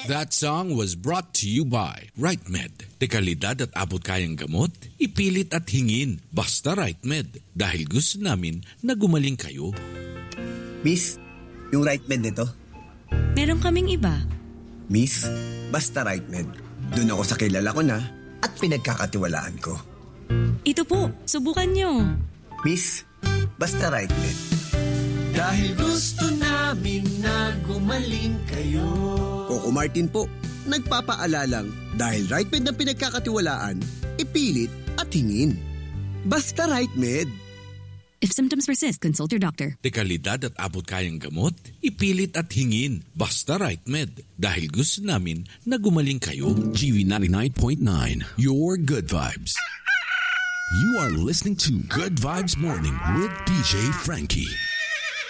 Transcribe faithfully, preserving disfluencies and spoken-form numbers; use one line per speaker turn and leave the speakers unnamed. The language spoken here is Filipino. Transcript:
That song was brought to you by RightMed. Dekalidad at abot kayang gamot, ipilit at hingin. Basta RightMed. Dahil gusto namin na gumaling kayo.
Miss, yung RightMed nito.
Meron kaming iba.
Miss, basta RightMed. Doon ako sa kilala ko na at pinagkakatiwalaan ko.
Ito po, subukan nyo.
Miss, basta RightMed.
Dahil gusto namin na gumaling kayo.
Coco Martin po, nagpapaalalang dahil RightMed na pinagkakatiwalaan, ipilit at hingin. Basta RightMed.
If symptoms persist, consult your doctor.
Dekalidad at abot kayang gamot, ipilit at hingin. Basta RightMed. Dahil gusto namin na gumaling kayo.
G V ninety-nine point nine, your good vibes. You are listening to Good Vibes Morning with D J Frankie.